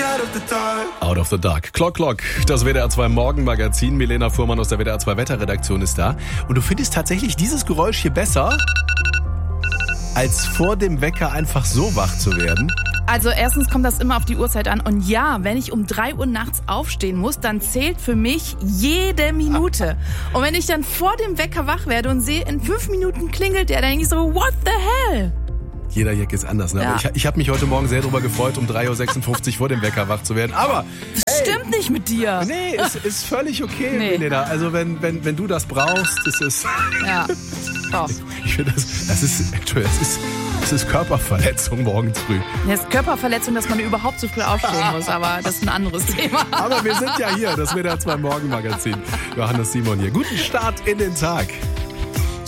Out of the Dark. Clock. Das WDR 2 Morgenmagazin. Milena Fuhrmann aus der WDR 2 Wetterredaktion ist da. Und du findest tatsächlich dieses Geräusch hier besser, als vor dem Wecker einfach so wach zu werden? Also erstens kommt das immer auf die Uhrzeit an. Und ja, wenn ich um 3 Uhr nachts aufstehen muss, dann zählt für mich jede Minute. Und wenn ich dann vor dem Wecker wach werde und sehe, in 5 Minuten klingelt der, dann denke ich so, what the hell? Jeder Jack ist anders, ne? Ja. Aber ich habe mich heute Morgen sehr darüber gefreut, um 3.56 Uhr vor dem Wecker wach zu werden. Aber Stimmt nicht mit dir. nee, es ist völlig okay, Nee. Milena. Also wenn du das brauchst, das ist... Ja, doch. Ich finde, das ist Körperverletzung morgens früh. Das ist Körperverletzung, dass man überhaupt so früh aufstehen muss, aber das ist ein anderes Thema. Aber wir sind ja hier, das WDR 2 Morgenmagazin. Johannes Simon hier. Guten Start in den Tag.